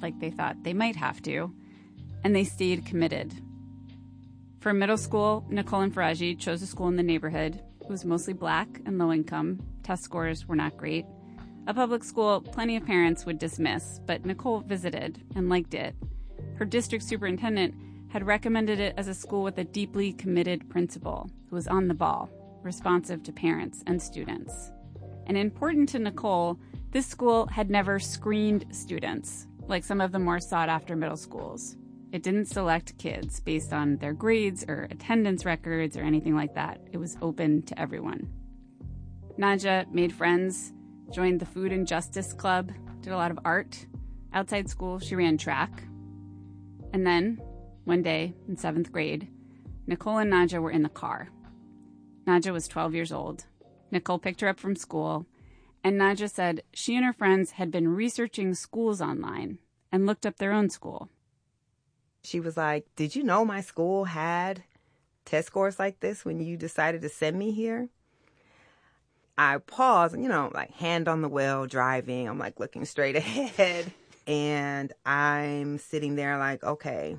like they thought they might have to, and they stayed committed. For middle school, Nicole and Faraji chose a school in the neighborhood. It was mostly black and low income. Test scores were not great. A public school plenty of parents would dismiss, but Nicole visited and liked it. Her district superintendent had recommended it as a school with a deeply committed principal who was on the ball, responsive to parents and students. And important to Nicole, this school had never screened students, like some of the more sought-after middle schools. It didn't select kids based on their grades or attendance records or anything like that. It was open to everyone. Nadja made friends, joined the Food and Justice Club, did a lot of art. Outside school, she ran track. And then, one day in 7th grade, Nicole and Nadja were in the car. Nadja was 12 years old. Nicole picked her up from school, and Nadja said she and her friends had been researching schools online and looked up their own school. She was like, "Did you know my school had test scores like this when you decided to send me here?" I paused, like hand on the wheel, driving. I'm like looking straight ahead. And I'm sitting there like, okay,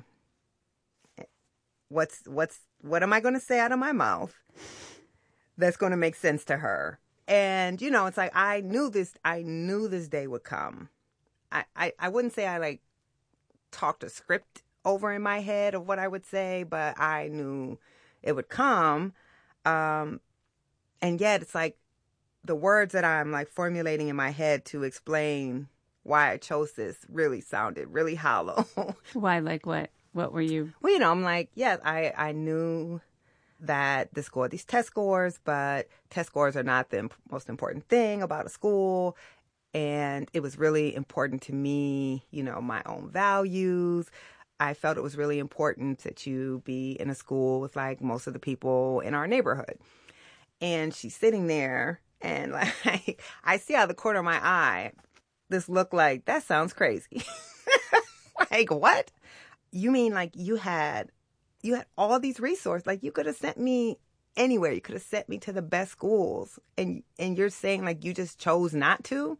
what am I going to say out of my mouth that's going to make sense to her? And, it's like, I knew this day would come. I wouldn't say I like talked a script over in my head of what I would say, but I knew it would come. And yet it's like the words that I'm like formulating in my head to explain why I chose this really sounded really hollow. Why? Like what? What were you? Well, I'm like, yes, I knew that the school had these test scores, but test scores are not the most important thing about a school. And it was really important to me, my own values. I felt it was really important that you be in a school with like most of the people in our neighborhood. And she's sitting there and like, I see out of the corner of my eye, this look like, that sounds crazy. Like, what? You mean like you had all these resources, like you could have sent me anywhere. You could have sent me to the best schools. And you're saying like you just chose not to?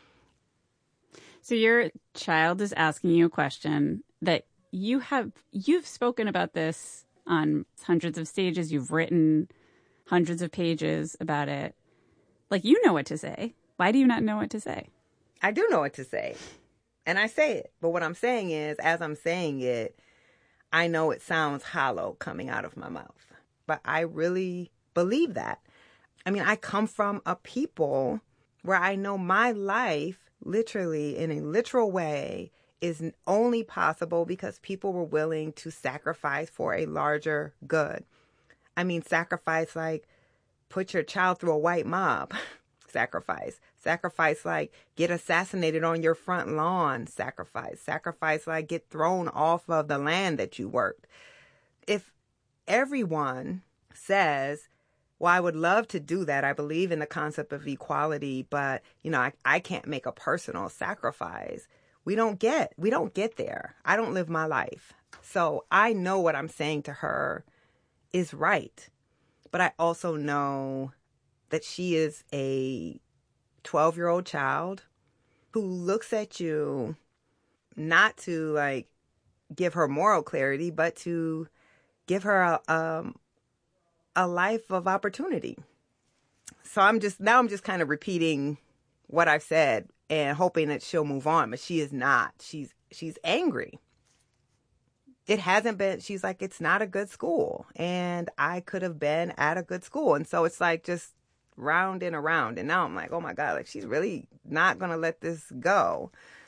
So your child is asking you a question that you've spoken about this on hundreds of stages. You've written hundreds of pages about it. Like, you know what to say. Why do you not know what to say? I do know what to say. And I say it. But what I'm saying is, as I'm saying it, I know it sounds hollow coming out of my mouth. But I really believe that. I mean, I come from a people where I know my life, literally, in a literal way, is only possible because people were willing to sacrifice for a larger good. I mean, sacrifice like put your child through a white mob. Sacrifice like get assassinated on your front lawn. Sacrifice like get thrown off of the land that you worked. If everyone says, well, I would love to do that. I believe in the concept of equality, but I can't make a personal sacrifice. We don't get there. I don't live my life. So I know what I'm saying to her is right. But I also know that she is a 12-year-old child who looks at you not to like give her moral clarity, but to give her a life of opportunity. So I'm just kind of repeating what I've said and hoping that she'll move on, but she is not. She's angry. It hasn't been, she's like, it's not a good school. And I could have been at a good school. And so it's like just round and around. And now I'm like, oh my God, like she's really not going to let this go.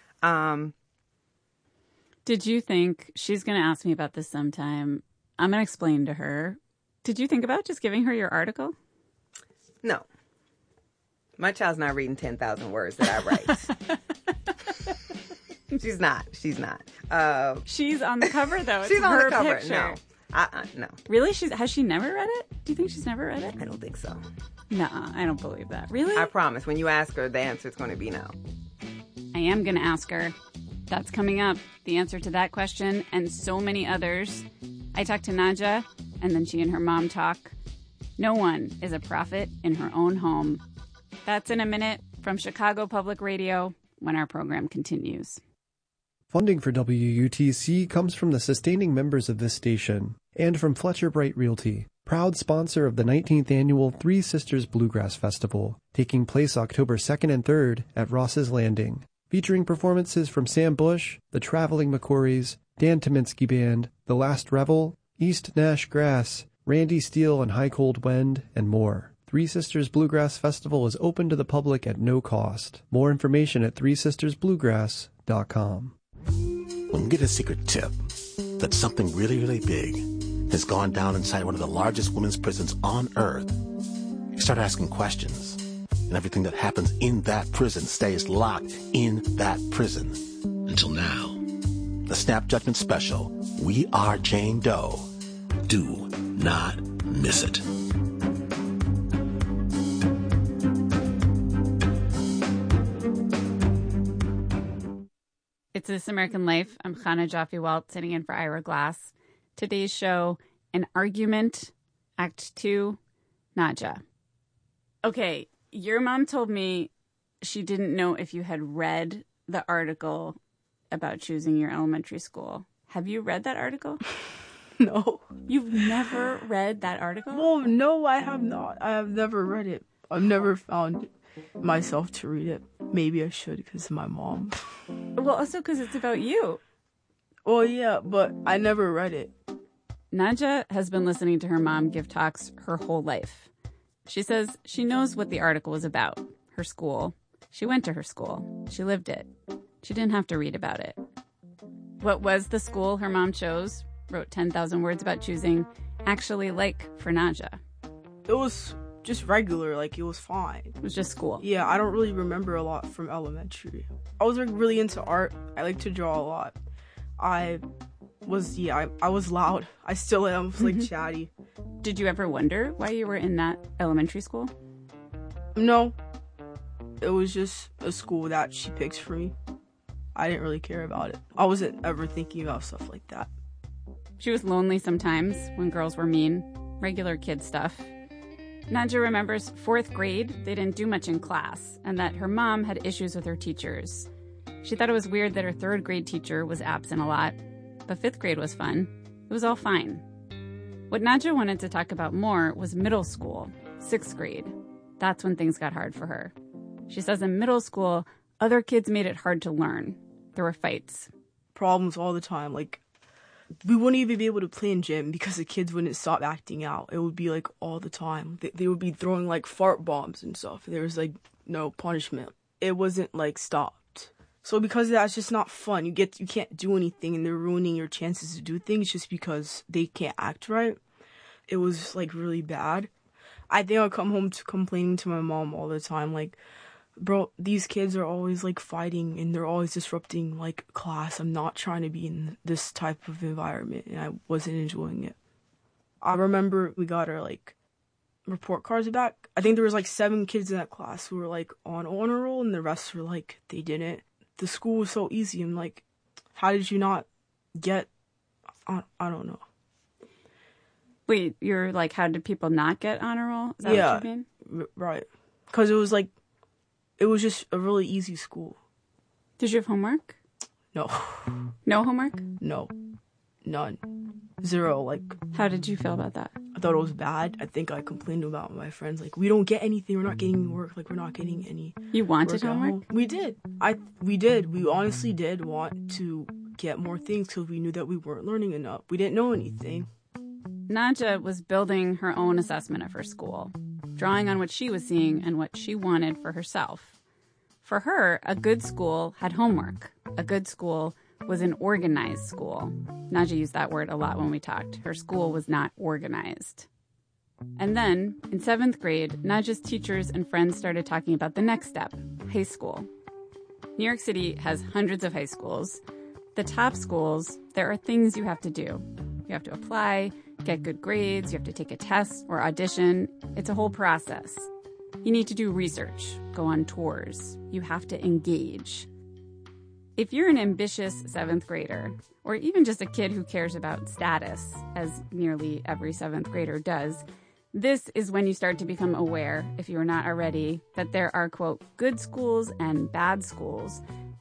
Did you think, she's going to ask me about this sometime, I'm going to explain to her. Did you think about just giving her your article? No. My child's not reading 10,000 words that I write. She's not. She's on the cover, though. It's she's on the cover. Picture. No. Really? Has she never read it? Do you think she's never read it? I don't think so. No, I don't believe that. Really? I promise. When you ask her, the answer is going to be no. I am going to ask her. That's coming up. The answer to that question and so many others. I talked to Nadja, and then she and her mom talk. No one is a prophet in her own home. That's in a minute from Chicago Public Radio when our program continues. Funding for WUTC comes from the sustaining members of this station and from Fletcher Bright Realty, proud sponsor of the 19th annual Three Sisters Bluegrass Festival, taking place October 2nd and 3rd at Ross's Landing, featuring performances from Sam Bush, the Traveling McQuarries, Dan Tominski Band, The Last Revel, East Nash Grass, Randy Steele and High Cold Wind, and more. Three Sisters Bluegrass Festival is open to the public at no cost. More information at threesistersbluegrass.com. When you get a secret tip that something really, really big has gone down inside one of the largest women's prisons on earth, you start asking questions, and everything that happens in that prison stays locked in that prison. Until now. The Snap Judgment Special, We Are Jane Doe. Do not miss it. It's This American Life. I'm Chana Joffe-Walt, sitting in for Ira Glass. Today's show, An Argument, Act 2, Nadja. Okay, your mom told me she didn't know if you had read the article about choosing your elementary school. Have you read that article? No. You've never read that article? Well, no, I have not. I have never read it. I've never found myself to read it. Maybe I should because of my mom. Well, also because it's about you. Well, yeah, but I never read it. Nadja has been listening to her mom give talks her whole life. She says she knows what the article was about, her school. She went to her school. She lived it. She didn't have to read about it. What was the school her mom chose, wrote 10,000 words about choosing, actually like for Nadja? It was just regular, like it was fine. It was just school. Yeah, I don't really remember a lot from elementary. I was like really into art. I like to draw a lot. I was loud. I still am. I was like chatty. Did you ever wonder why you were in that elementary school? No. It was just a school that she picked for me. I didn't really care about it. I wasn't ever thinking about stuff like that. She was lonely sometimes when girls were mean. Regular kid stuff. Nadja remembers 4th grade, they didn't do much in class, and that her mom had issues with her teachers. She thought it was weird that her 3rd grade teacher was absent a lot, but 5th grade was fun. It was all fine. What Nadja wanted to talk about more was middle school, 6th grade. That's when things got hard for her. She says in middle school, other kids made it hard to learn. There were fights. Problems all the time, like we wouldn't even be able to play in gym because the kids wouldn't stop acting out. It would be like all the time. They would be throwing like fart bombs and stuff. There was like no punishment. It wasn't like stopped. So because of that, it's just not fun. You can't do anything and they're ruining your chances to do things just because they can't act right. It was like really bad. I think I'll come home to complaining to my mom all the time. Like, bro, these kids are always like fighting and they're always disrupting like class. I'm not trying to be in this type of environment and I wasn't enjoying it. I remember we got our like report cards back. I think there was like 7 kids in that class who were like on honor roll and the rest were like they didn't. The school was so easy. I'm like, how did you not get, I don't know. Wait, you're like, how did people not get honor roll? Is that what you mean? Right. Because it was like, it was just a really easy school. Did you have homework? No. No homework? No. None. 0. Like, how did you feel about that? I thought it was bad. I think I complained about my friends. Like, we don't get anything. We're not getting any work. Like, we're not getting any. You wanted homework? We did. We did. We honestly did want to get more things because we knew that we weren't learning enough. We didn't know anything. Nadja was building her own assessment of her school, drawing on what she was seeing and what she wanted for herself. For her, a good school had homework. A good school was an organized school. Nadja used that word a lot when we talked. Her school was not organized. And then, in 7th grade, Nadja's teachers and friends started talking about the next step, high school. New York City has hundreds of high schools. The top schools, there are things you have to do. You have to apply, get good grades, you have to take a test or audition. It's a whole process. You need to do research, go on tours. You have to engage. If you're an ambitious 7th grader, or even just a kid who cares about status, as nearly every 7th grader does, this is when you start to become aware, if you're not already, that there are, quote, good schools and bad schools,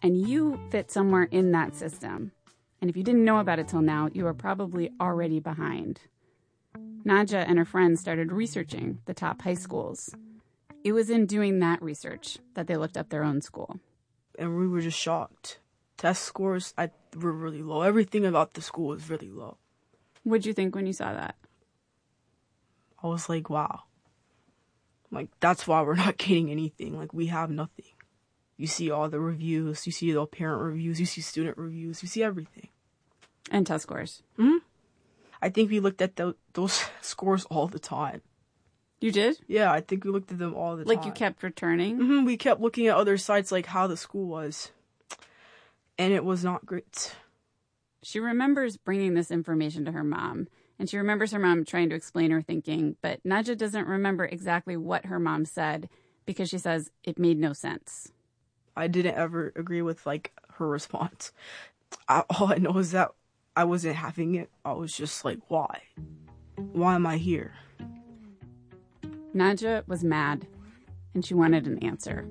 And you fit somewhere in that system. And if you didn't know about it till now, you are probably already behind. Nadja and her friends started researching the top high schools. It was in doing that research that they looked up their own school. And we were just shocked. Test scores were really low. Everything about the school was really low. What'd you think when you saw that? I was like, wow. Like, that's why we're not getting anything. Like, we have nothing. You see all the reviews. You see the parent reviews. You see student reviews. You see everything. And test scores. Hmm? I think we looked at those scores all the time. You did? Yeah, I think we looked at them all the time. Like you kept returning? Mm-hmm. We kept looking at other sites, like how the school was. And it was not great. She remembers bringing this information to her mom. And she remembers her mom trying to explain her thinking. But Nadja doesn't remember exactly what her mom said because she says it made no sense. I didn't ever agree with, like, her response. All I know is that I wasn't having it. I was just like, why? Why am I here? Nadja was mad, and she wanted an answer.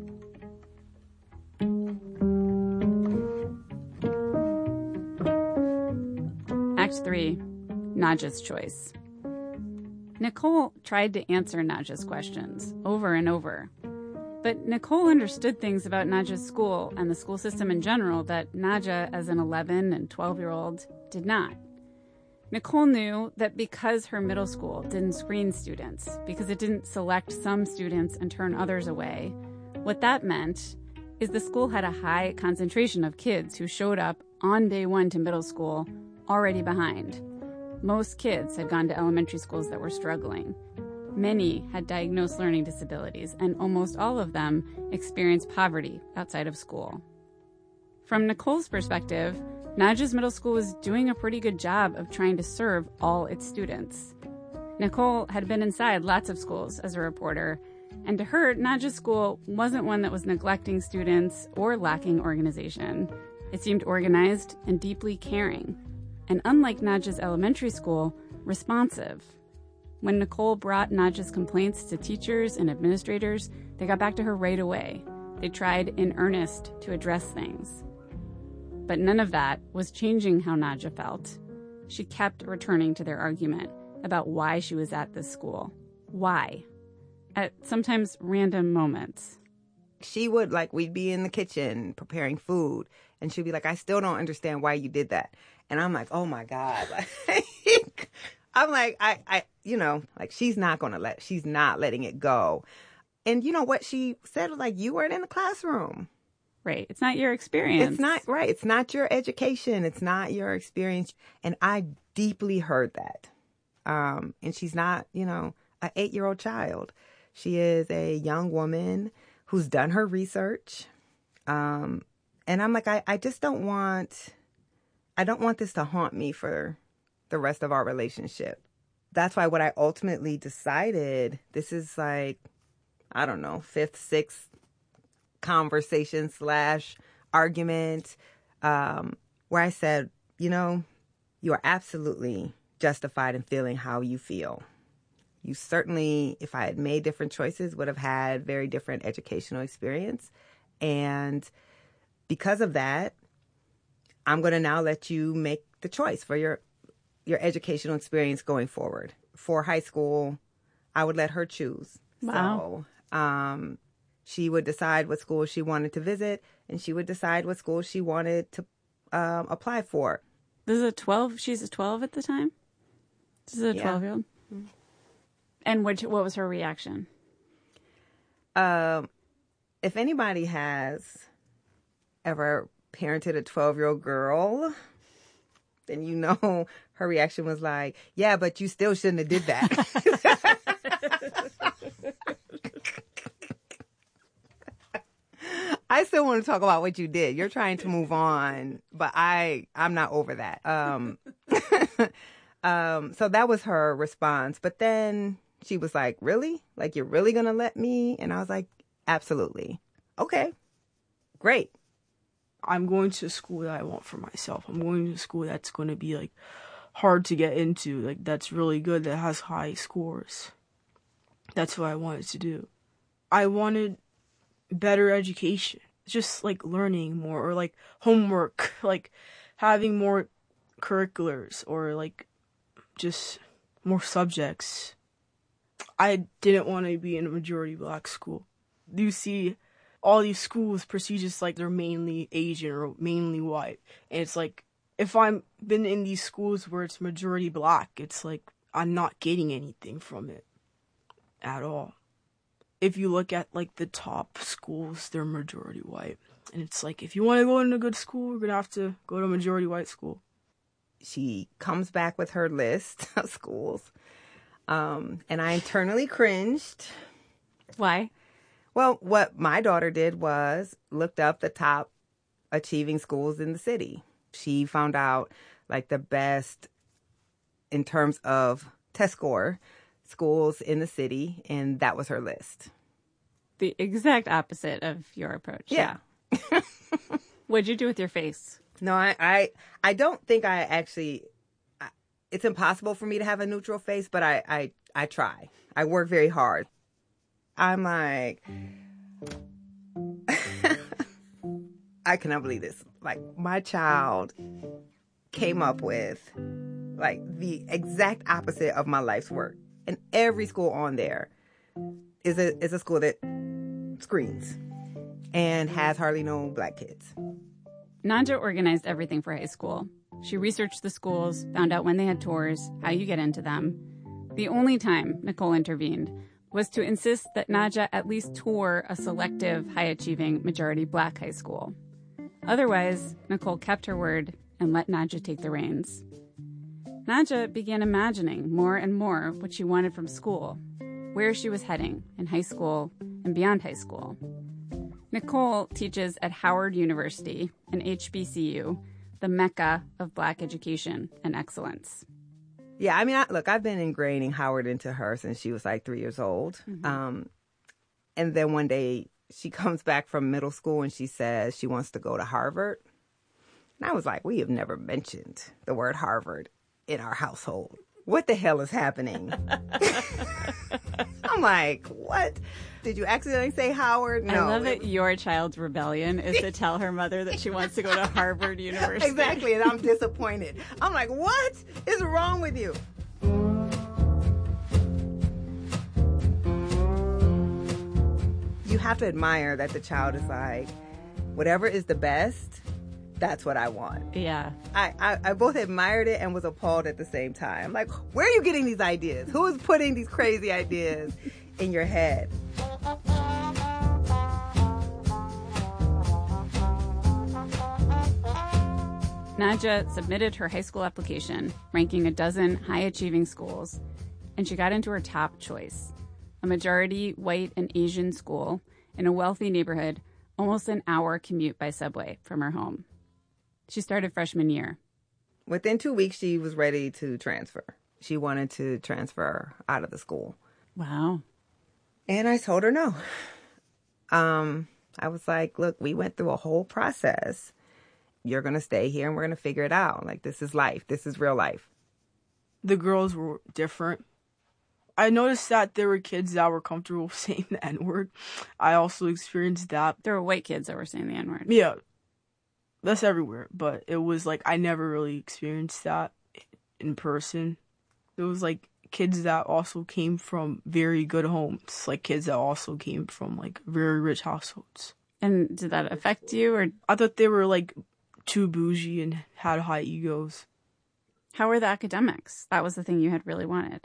Act 3, Nadja's choice. Nicole tried to answer Nadja's questions over and over. But Nicole understood things about Nadja's school and the school system in general that Nadja, as an 11 and 12-year-old, did not. Nicole knew that because her middle school didn't screen students, because it didn't select some students and turn others away, what that meant is the school had a high concentration of kids who showed up on day one to middle school already behind. Most kids had gone to elementary schools that were struggling. Many had diagnosed learning disabilities, and almost all of them experienced poverty outside of school. From Nicole's perspective, Nadja's middle school was doing a pretty good job of trying to serve all its students. Nicole had been inside lots of schools as a reporter, and to her, Nadja's school wasn't one that was neglecting students or lacking organization. It seemed organized and deeply caring, and unlike Nadja's elementary school, responsive. When Nicole brought Nadja's complaints to teachers and administrators, they got back to her right away. They tried in earnest to address things. But none of that was changing how Nadja felt. She kept returning to their argument about why she was at this school. Why? At sometimes random moments. She would, like, we'd be in the kitchen preparing food, and she'd be like, I still don't understand why you did that. And I'm like, oh my God. Like, I'm like, I you know, like, she's not letting it go. And you know what she said was like, you weren't in the classroom. Right. It's not your experience. It's not, right. It's not your education. It's not your experience. And I deeply heard that. And she's not, you know, an 8-year-old child. She is a young woman who's done her research. And I'm like, I just don't want this to haunt me for the rest of our relationship. That's why what I ultimately decided, this is like, I don't know, 5th, 6th conversation / argument, where I said, you know, you are absolutely justified in feeling how you feel. You certainly, if I had made different choices, would have had very different educational experience. And because of that, I'm going to now let you make the choice for your educational experience going forward. For high school, I would let her choose. Wow. So she would decide what school she wanted to visit, and she would decide what school she wanted to apply for. This is a 12. She's a 12 at the time? This is a 12-year-old? Mm-hmm. And what was her reaction? If anybody has ever parented a 12-year-old girl, then you know her reaction was like, yeah, but you still shouldn't have did that. I still want to talk about what you did. You're trying to move on, but I'm not over that. So that was her response. But then she was like, really? Like, you're really going to let me? And I was like, absolutely. Okay, great. I'm going to a school that I want for myself. I'm going to a school that's going to be, like, hard to get into. Like, that's really good, that has high scores. That's what I wanted to do. I wanted better education. just like learning more, or like homework, like having more curriculars, or like just more subjects. I didn't want to be in a majority black school. You see all these schools prestigious, like they're mainly Asian or mainly white. And it's like, if I'm been in these schools where it's majority black, it's like I'm not getting anything from it at all. If you look at like the top schools, they're majority white. And it's like, if you want to go in a good school, you're going to have to go to a majority white school. She comes back with her list of schools. And I internally cringed. Why? Well, what my daughter did was looked up the top achieving schools in the city. She found out like the best in terms of test score schools in the city, and that was her list. The exact opposite of your approach. Yeah. What'd you do with your face? No, I don't think I actually, it's impossible for me to have a neutral face, but I try. I work very hard. I'm like, I cannot believe this. Like, my child came up with like the exact opposite of my life's work. And every school on there is a school that screens and has hardly no black kids. Nadja organized everything for high school. She researched the schools, found out when they had tours, how you get into them. The only time Nicole intervened was to insist that Nadja at least tour a selective, high-achieving, majority black high school. Otherwise, Nicole kept her word and let Nadja take the reins. Nadja began imagining more and more what she wanted from school, where she was heading in high school and beyond high school. Nicole teaches at Howard University, an HBCU, the mecca of black education and excellence. Yeah, I mean, look, I've been ingraining Howard into her since she was like 3 years old. Mm-hmm. And then one day she comes back from middle school and she says she wants to go to Harvard. And I was like, we have never mentioned the word Harvard in our household. What the hell is happening? I'm like, what? Did you accidentally say Howard? No. I love that your child's rebellion is to tell her mother that she wants to go to Harvard University. Exactly, and I'm disappointed. I'm like, what is wrong with you? You have to admire that the child is like, whatever is the best, that's what I want. Yeah. I both admired it and was appalled at the same time. Like, where are you getting these ideas? Who is putting these crazy ideas in your head? Nadja submitted her high school application, ranking a dozen high-achieving schools, and she got into her top choice, a majority white and Asian school in a wealthy neighborhood, almost an hour commute by subway from her home. She started freshman year. Within 2 weeks, she was ready to transfer. She wanted to transfer out of the school. Wow. And I told her no. I was like, look, we went through a whole process. You're going to stay here and we're going to figure it out. Like, this is life. This is real life. The girls were different. I noticed that there were kids that were comfortable saying the N-word. I also experienced that. There were white kids that were saying the N-word. Yeah. That's everywhere. But it was like, I never really experienced that in person. There was like kids that also came from very good homes. Like kids that also came from like very rich households. And did that affect you? Or I thought they were like too bougie and had high egos. How were the academics? That was the thing you had really wanted.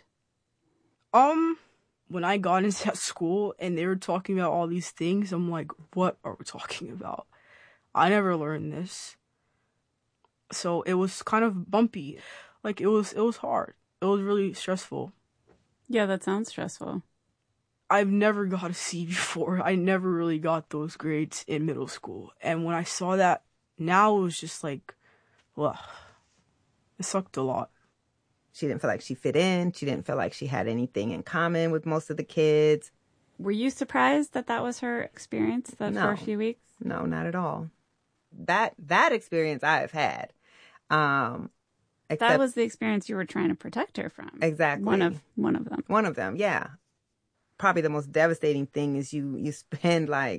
When I got into that school and they were talking about all these things, I'm like, what are we talking about? I never learned this. So it was kind of bumpy. Like it was hard. It was really stressful. Yeah, that sounds stressful. I've never got a C before. I never really got those grades in middle school. And when I saw that now, it was just like, well, it sucked a lot. She didn't feel like she fit in. She didn't feel like she had anything in common with most of the kids. Were you surprised that that was her experience for a few weeks? No, not at all. That experience I have had. That was the experience you were trying to protect her from. Exactly. One of them. One of them, yeah. Probably the most devastating thing is you spend like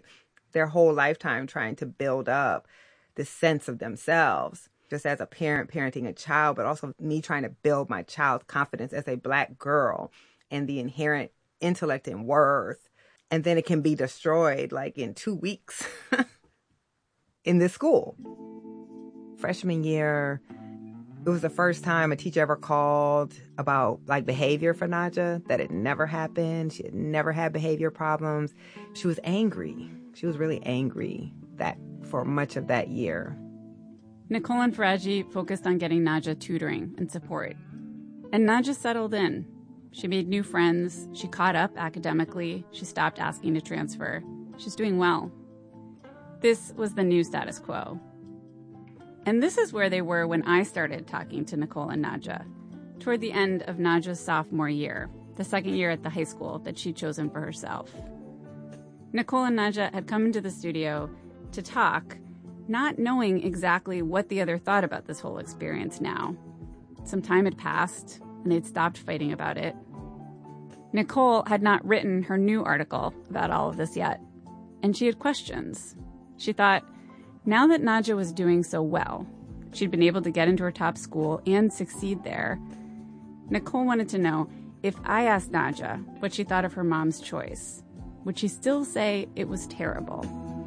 their whole lifetime trying to build up this sense of themselves, just as a parent parenting a child, but also me trying to build my child's confidence as a Black girl and the inherent intellect and worth. And then it can be destroyed like in 2 weeks in this school. Freshman year, it was the first time a teacher ever called about like behavior for Naja. That had never happened. She had never had behavior problems. She was angry. She was really angry that for much of that year. Nicole and Faraji focused on getting Naja tutoring and support. And Naja settled in. She made new friends. She caught up academically. She stopped asking to transfer. She's doing well. This was the new status quo. And this is where they were when I started talking to Nicole and Naja, toward the end of Naja's sophomore year, the second year at the high school that she'd chosen for herself. Nicole and Naja had come into the studio to talk, not knowing exactly what the other thought about this whole experience now. Some time had passed, and they'd stopped fighting about it. Nicole had not written her new article about all of this yet, and she had questions. She thought, now that Naja was doing so well, she'd been able to get into her top school and succeed there, Nicole wanted to know if I asked Naja what she thought of her mom's choice, would she still say it was terrible?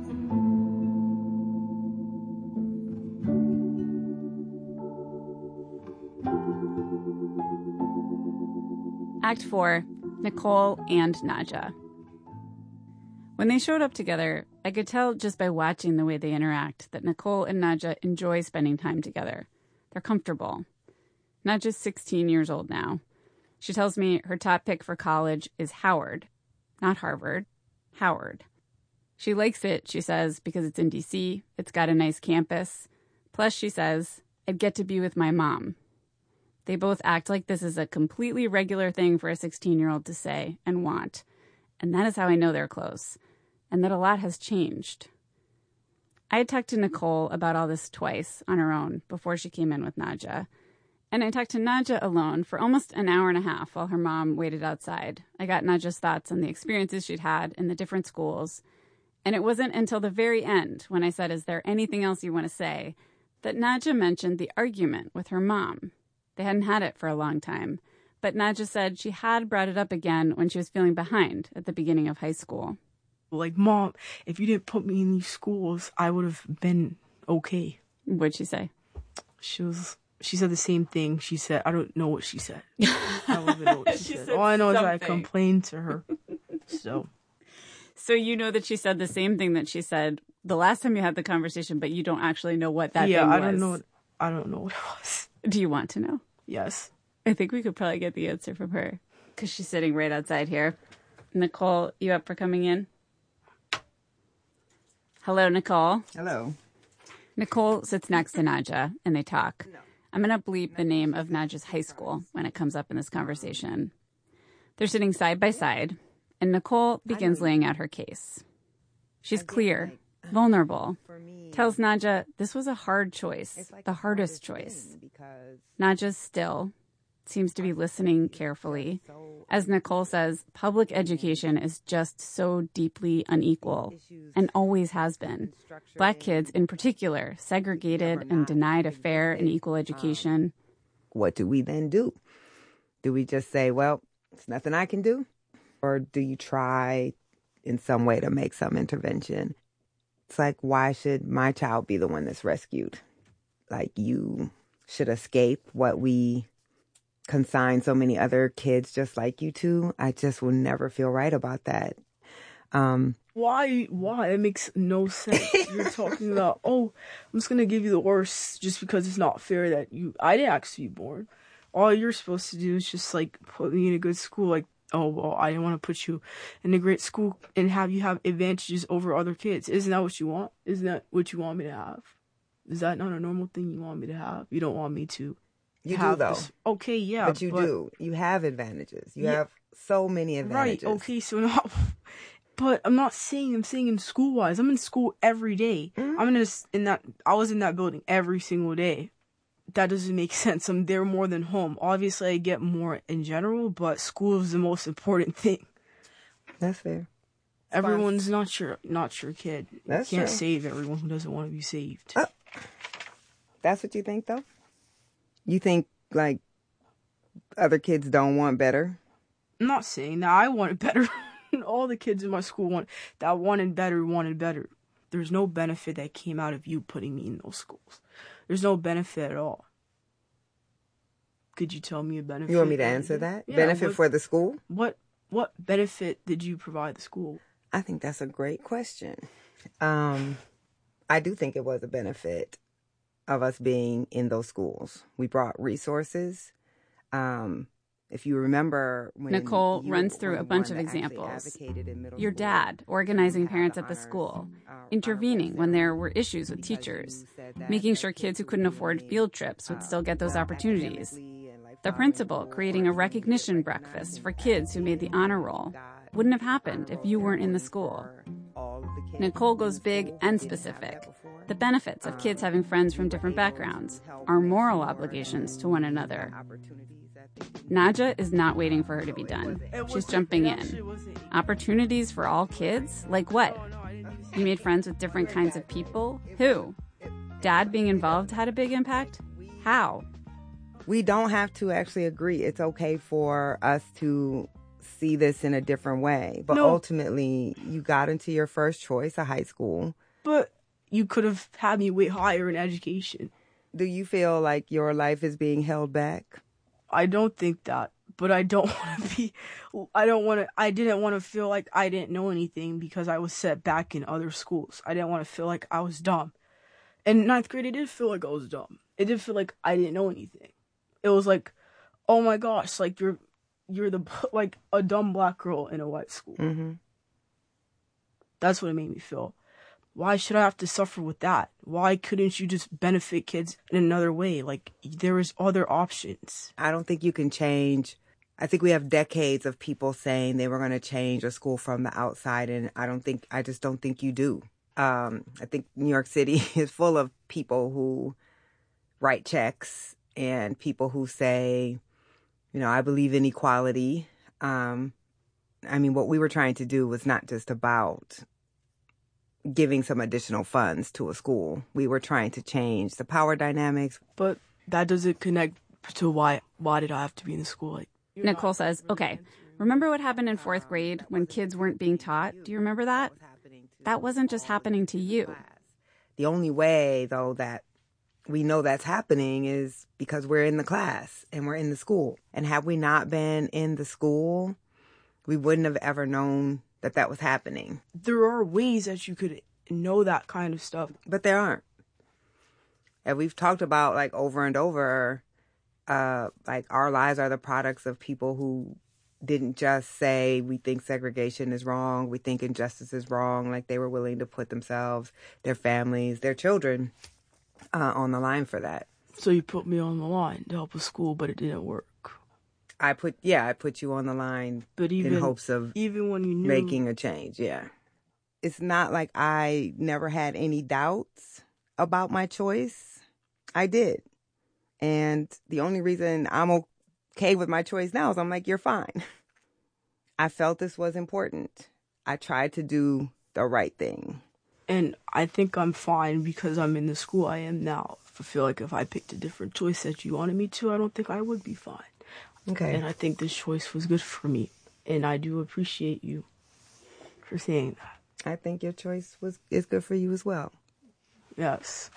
Act 4, Nicole and Naja. When they showed up together, I could tell just by watching the way they interact that Nicole and Naja enjoy spending time together. They're comfortable. Naja's 16 years old now. She tells me her top pick for college is Howard. Not Harvard. Howard. She likes it, she says, because it's in D.C., it's got a nice campus. Plus, she says, I'd get to be with my mom. They both act like this is a completely regular thing for a 16-year-old to say and want. And that is how I know they're close, and that a lot has changed. I had talked to Nicole about all this twice on her own before she came in with Naja. And I talked to Naja alone for almost an hour and a half while her mom waited outside. I got Naja's thoughts on the experiences she'd had in the different schools. And it wasn't until the very end, when I said, is there anything else you want to say, that Naja mentioned the argument with her mom. They hadn't had it for a long time. But Naja said she had brought it up again when she was feeling behind at the beginning of high school. Like, Mom, if you didn't put me in these schools, I would have been okay. What'd she say? She said the same thing. She said, I don't know what she said. I don't even know what she said. All I know is I complained to her. So you know that she said the same thing that she said the last time you had the conversation, but you don't actually know what that thing was. Yeah, I don't know what it was. Do you want to know? Yes. I think we could probably get the answer from her because she's sitting right outside here. Nicole, you up for coming in? Hello, Nicole. Hello. Nicole sits next to Naja, and they talk. I'm going to bleep the name of Naja's high school when it comes up in this conversation. They're sitting side by side, and Nicole begins laying out her case. She's clear, vulnerable, tells Naja this was a hard choice, the hardest choice. Naja's still, seems to be listening carefully. As Nicole says, public education is just so deeply unequal and always has been. Black kids in particular, segregated and denied a fair and equal education. What do we then do? Do we just say, well, it's nothing I can do? Or do you try in some way to make some intervention? It's like, why should my child be the one that's rescued? Like, you should escape what we consign so many other kids just like you to. I just will never feel right about that. Why? It makes no sense. You're talking about, I'm just going to give you the worst just because it's not fair that I didn't ask to be born. All you're supposed to do is just, like, put me in a good school. Like, I didn't want to put you in a great school and have you have advantages over other kids. Isn't that what you want? Isn't that what you want me to have? Is that not a normal thing you want me to have? You don't want me to. You do, though. Okay, yeah. But you do. You have advantages. You have so many advantages. Right, okay, so not... But I'm not saying, I'm saying in school-wise. I'm in school every day. Mm-hmm. I was in that building every single day. That doesn't make sense. I'm there more than home. Obviously, I get more in general, but school is the most important thing. That's fair. Everyone's not your kid. That's you can't true. save everyone who doesn't want to be saved. That's what you think, though? You think, like, other kids don't want better? I'm not saying that. I wanted better. All the kids in my school wanted better. There's no benefit that came out of you putting me in those schools. There's no benefit at all. Could you tell me a benefit? You want me to answer that? Yeah, Benefit for the school? What benefit did you provide the school? I think that's a great question. I do think it was a benefit of us being in those schools. We brought resources. If you remember when Nicole you runs were through the a bunch one of that actually examples. advocated in middle Your school, dad organizing you had parents the at the honors, school, honor intervening roll when there ceremony were issues with because teachers, you said that making as sure kids who would couldn't be, afford field trips would still get those opportunities. academically and, like, The following principal rules creating a or recognition recognizing breakfast for that kids who made the honor roll wouldn't have happened if you weren't in the school. Nicole goes big and specific. The benefits of kids having friends from different backgrounds, our moral obligations to one another. Naja is not waiting for her to be done. She's jumping in. Opportunities for all kids? Like what? You made friends with different kinds of people? Who? Dad being involved had a big impact? How? We don't have to actually agree. It's okay for us to see this in a different way. But No. ultimately, you got into your first choice, a high school. But you could have had me way higher in education. Do you feel like your life is being held back? I don't think that, but I don't want to be. I didn't want to feel like I didn't know anything because I was set back in other schools. I didn't want to feel like I was dumb. In ninth grade, it did feel like I was dumb. It did feel like I didn't know anything. It was like, oh my gosh, like you're like a dumb black girl in a white school. Mm-hmm. That's what it made me feel. Why should I have to suffer with that? Why couldn't you just benefit kids in another way? Like, there is other options. I don't think you can change. I think we have decades of people saying they were going to change a school from the outside, and I just don't think you do. I think New York City is full of people who write checks and people who say, I believe in equality. What we were trying to do was not just about giving some additional funds to a school. We were trying to change the power dynamics. But that doesn't connect to why did I have to be in the school? Like, Nicole says, okay, remember what happened in 4th grade when kids weren't being taught? Do you remember that? That wasn't just happening to you. The only way, though, that we know that's happening is because we're in the class and we're in the school. And had we not been in the school, we wouldn't have ever known that was happening. There are ways that you could know that kind of stuff. But there aren't. And we've talked about, like, over and over, like, our lives are the products of people who didn't just say, we think segregation is wrong, we think injustice is wrong. Like, they were willing to put themselves, their families, their children on the line for that. So you put me on the line to help a school, but it didn't work. I put you on the line, but even, in hopes of even when you knew, making a change. Yeah. It's not like I never had any doubts about my choice. I did. And the only reason I'm okay with my choice now is I'm like, you're fine. I felt this was important. I tried to do the right thing. And I think I'm fine because I'm in the school I am now. I feel like if I picked a different choice that you wanted me to, I don't think I would be fine. Okay. And I think this choice was good for me. And I do appreciate you for saying that. I think your choice is good for you as well. Yes.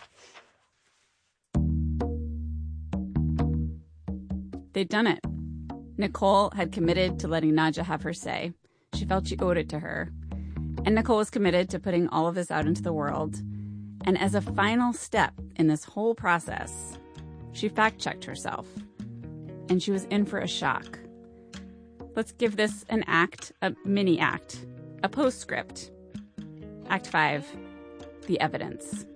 They'd done it. Nicole had committed to letting Naja have her say. She felt she owed it to her. And Nicole was committed to putting all of this out into the world. And as a final step in this whole process, she fact-checked herself. And she was in for a shock. Let's give this an act, a mini act, a postscript. Act 5, the evidence.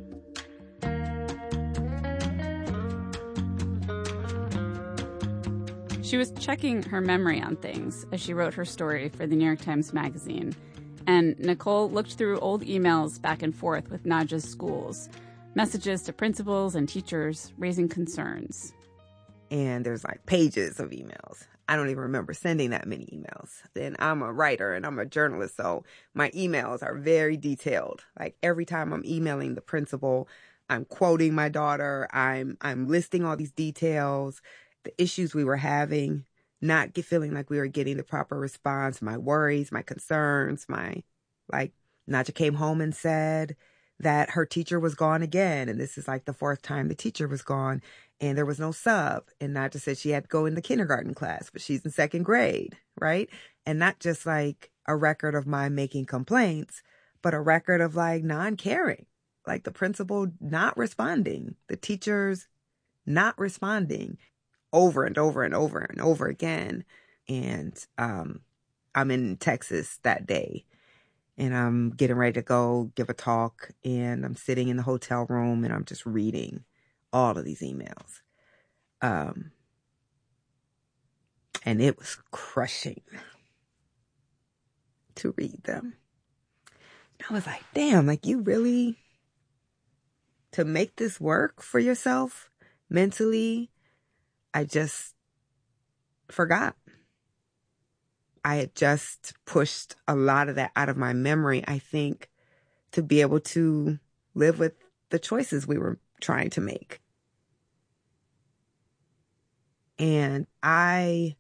She was checking her memory on things as she wrote her story for the New York Times Magazine. And Nicole looked through old emails back and forth with Naja's schools, messages to principals and teachers raising concerns. And there's like pages of emails. I don't even remember sending that many emails. Then I'm a writer and I'm a journalist, so my emails are very detailed. Like every time I'm emailing the principal, I'm quoting my daughter. I'm listing all these details, the issues we were having, not feeling like we were getting the proper response, my worries, my concerns, Naja came home and said that her teacher was gone again. And this is like the fourth time the teacher was gone and there was no sub. And Naja said she had to go in the kindergarten class, but she's in second grade, right? And not just like a record of my making complaints, but a record of like non-caring, like the principal not responding, the teachers not responding over and over and over and over again. And I'm in Texas that day. And I'm getting ready to go give a talk, and I'm sitting in the hotel room, and I'm just reading all of these emails. And it was crushing to read them. I was like, damn, like you really, to make this work for yourself mentally, I just forgot. I had just pushed a lot of that out of my memory, I think, to be able to live with the choices we were trying to make. And I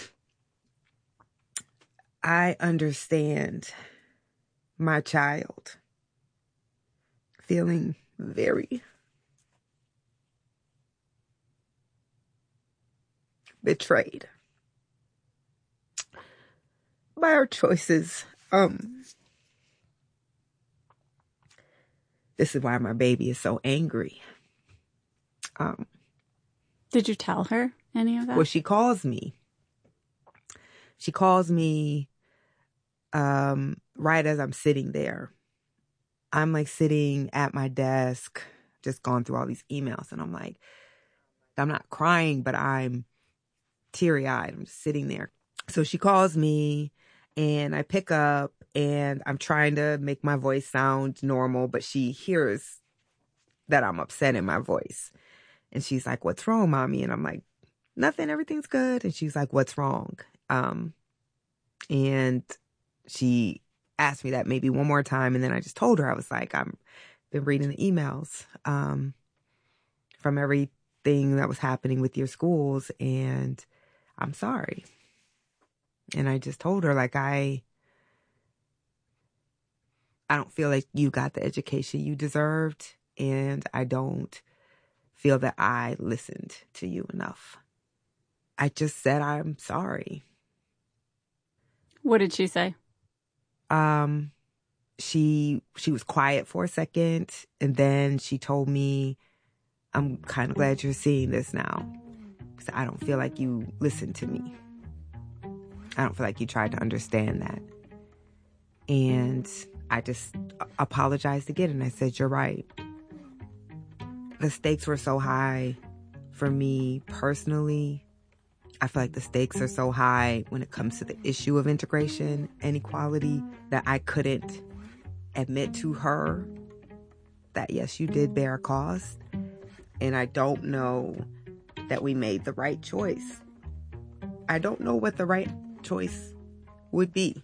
understand my child feeling very betrayed by our choices. This is why my baby is so angry. Did you tell her any of that? Well, she calls me. She calls me right as I'm sitting there. I'm like sitting at my desk, just going through all these emails, and I'm like, I'm not crying, but I'm teary-eyed. I'm just sitting there. So she calls me, and I pick up, and I'm trying to make my voice sound normal, but she hears that I'm upset in my voice. And she's like, "What's wrong, Mommy?" And I'm like, "Nothing, everything's good." And she's like, "What's wrong?" And she asked me that maybe one more time, and then I just told her, I was like, I've been reading the emails from everything that was happening with your schools, and I'm sorry. And I just told her, like, I don't feel like you got the education you deserved, and I don't feel that I listened to you enough. I just said, I'm sorry. What did she say? She was quiet for a second, and then she told me, "I'm kind of glad you're seeing this now, because I don't feel like you listened to me. I don't feel like you tried to understand that." And I just apologized again, and I said, "You're right. The stakes were so high for me personally. I feel like the stakes are so high when it comes to the issue of integration and equality that I couldn't admit to her that, yes, you did bear a cost. And I don't know that we made the right choice. I don't know what the right choice would be."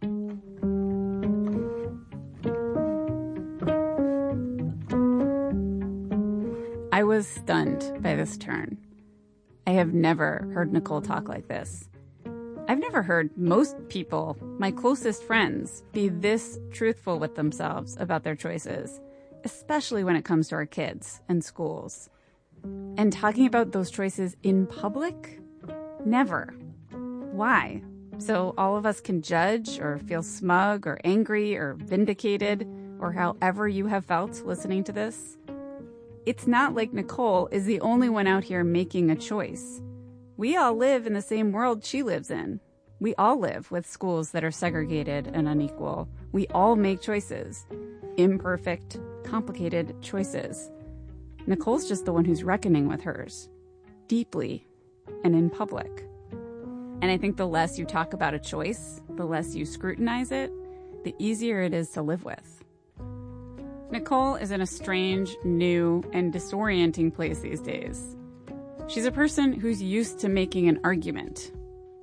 I was stunned by this turn. I have never heard Nicole talk like this. I've never heard most people, my closest friends, be this truthful with themselves about their choices, especially when it comes to our kids and schools. And talking about those choices in public? Never. Why? So all of us can judge or feel smug or angry or vindicated, or however you have felt listening to this? It's not like Nicole is the only one out here making a choice. We all live in the same world she lives in. We all live with schools that are segregated and unequal. We all make choices. Imperfect, complicated choices. Nicole's just the one who's reckoning with hers. Deeply and in public. And I think the less you talk about a choice, the less you scrutinize it, the easier it is to live with. Nicole is in a strange, new, and disorienting place these days. She's a person who's used to making an argument,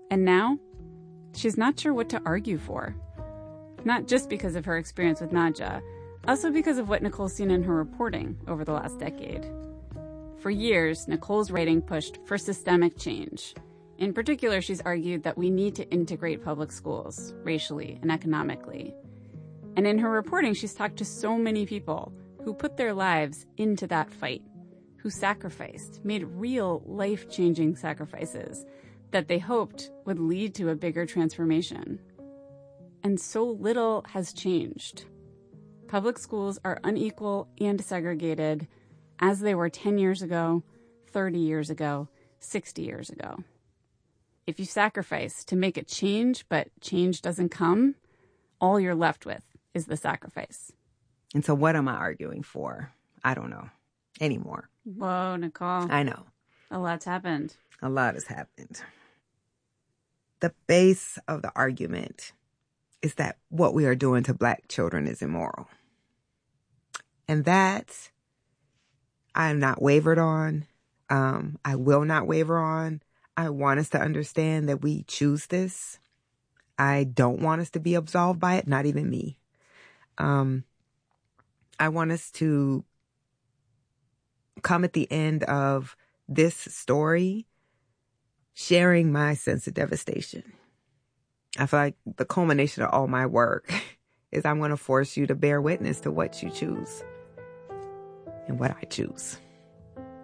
And now, she's not sure what to argue for. Not just because of her experience with Nadja, also because of what Nicole's seen in her reporting over the last decade. For years, Nicole's writing pushed for systemic change. In particular, she's argued that we need to integrate public schools, racially and economically. And in her reporting, she's talked to so many people who put their lives into that fight, who sacrificed, made real life-changing sacrifices that they hoped would lead to a bigger transformation. And so little has changed. Public schools are unequal and segregated as they were 10 years ago, 30 years ago, 60 years ago. If you sacrifice to make a change, but change doesn't come, all you're left with is the sacrifice. And so what am I arguing for? I don't know anymore. Whoa, Nicole. I know. A lot's happened. A lot has happened. The base of the argument is that what we are doing to Black children is immoral. And that I am not wavered on. I will not waver on. I want us to understand that we choose this. I don't want us to be absolved by it, not even me. I want us to come at the end of this story sharing my sense of devastation. I feel like the culmination of all my work is I'm going to force you to bear witness to what you choose and what I choose.